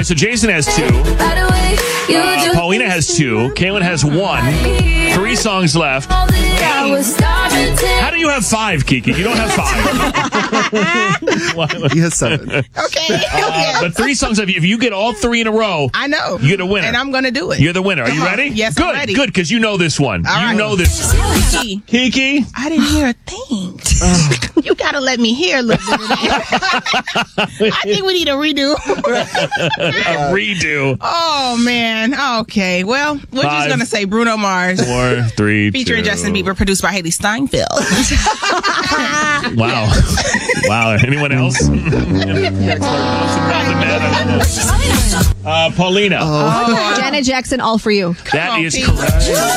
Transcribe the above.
So Jason has 2. Paulina has 2. Kaylin has 1. 3 songs left. How do you have 5, Kiki? You don't have 5. He has 7. Okay. But 3 songs left. If you get all 3 in a row, I know. you get a winner. And I'm going to do it. You're the winner. Are you ready? Yes, good, I'm ready. Good, because you know this one. All right. Know this. Kiki? I didn't hear a thing. You got to let me hear a little bit of that. I think we need a redo. A redo. Oh, man. Okay. Well, we're 5, just going to say Bruno Mars. 4, 3, Featuring 2. Justin Bieber, produced by Haley Steinfeld. Wow. Wow. Anyone else? Paulina. Janet Jackson, All For You. That is Pete. correct.